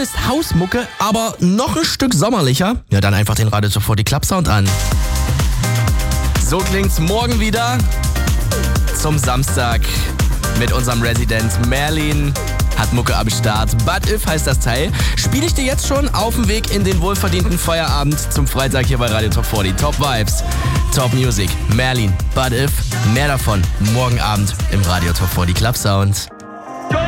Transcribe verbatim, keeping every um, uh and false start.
ist Hausmucke, aber noch ein Stück sommerlicher. Ja, dann einfach den Radio Top vierzig Club Sound an. So klingt's morgen wieder zum Samstag mit unserem Resident Merlin. Hat Mucke am Start. But If heißt das Teil. Spiele ich dir jetzt schon auf dem Weg in den wohlverdienten Feierabend zum Freitag hier bei Radio Top vierzig. Top Vibes, Top Music, Merlin, But If. Mehr davon morgen Abend im Radio Top vierzig Club Sound.